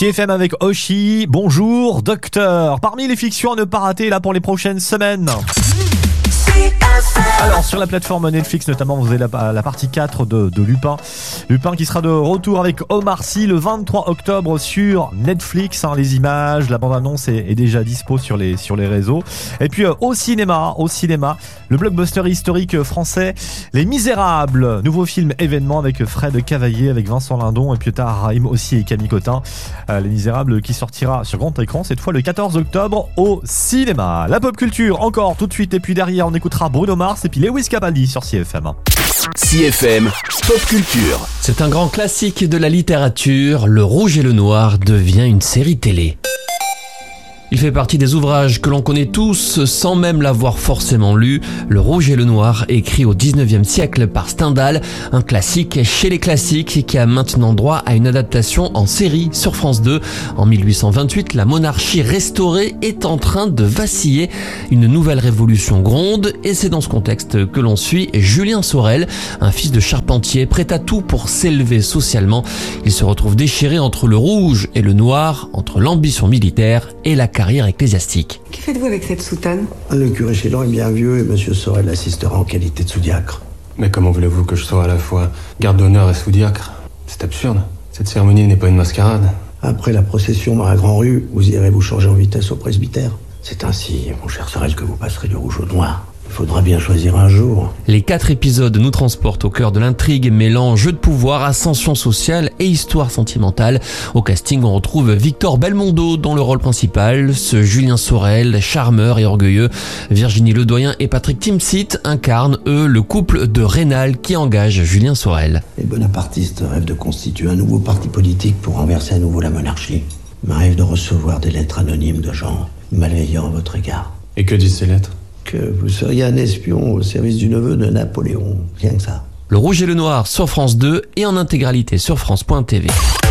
CFM avec Oshi. Bonjour, docteur. Parmi les fictions à ne pas rater là pour les prochaines semaines. Alors sur la plateforme Netflix notamment, vous avez la partie 4 de Lupin. Lupin qui sera de retour avec Omar Sy le 23 octobre sur Netflix. Les images, la bande-annonce est déjà dispo sur les réseaux. Et puis au cinéma, le blockbuster historique français Les Misérables. Nouveau film événement avec Fred Cavaillé, avec Vincent Lindon et puis Tahar Rahim aussi et Camille Cotin. Les Misérables qui sortira sur grand écran cette fois le 14 octobre au cinéma. La pop culture encore tout de suite et puis derrière on écoutera Bruno Mars et puis Lewis Capaldi sur CFM. CFM Pop Culture. C'est un grand classique de la littérature, Le Rouge et le Noir devient une série télé. Il fait partie des ouvrages que l'on connaît tous sans même l'avoir forcément lu. Le Rouge et le Noir, écrit au 19e siècle par Stendhal, un classique chez les classiques qui a maintenant droit à une adaptation en série sur France 2. En 1828, la monarchie restaurée est en train de vaciller. Une nouvelle révolution gronde et c'est dans ce contexte que l'on suit Julien Sorel, un fils de charpentier prêt à tout pour s'élever socialement. Il se retrouve déchiré entre le rouge et le noir, entre l'ambition militaire et la carrière ecclésiastique. Que faites-vous avec cette soutane ? Le curé Chélan est bien vieux et monsieur Sorel assistera en qualité de sous-diacre. Mais comment voulez-vous que je sois à la fois garde d'honneur et sous-diacre ? C'est absurde. Cette cérémonie n'est pas une mascarade. Après la procession dans la Grand-Rue, vous irez vous changer en vitesse au presbytère. C'est ainsi, mon cher Sorel, que vous passerez du rouge au noir. Il faudra bien choisir un jour. Les 4 épisodes nous transportent au cœur de l'intrigue mêlant jeu de pouvoir, ascension sociale et histoire sentimentale. Au casting, on retrouve Victor Belmondo dans le rôle principal, ce Julien Sorel, charmeur et orgueilleux. Virginie Ledoyen et Patrick Timsit incarnent, eux, le couple de Rénal qui engage Julien Sorel. Les bonapartistes rêvent de constituer un nouveau parti politique pour renverser à nouveau la monarchie. Ils rêvent de recevoir des lettres anonymes de gens malveillants à votre égard. Et que disent ces lettres ? Que vous seriez un espion au service du neveu de Napoléon, rien que ça. Le Rouge et le Noir sur France 2 et en intégralité sur France.tv.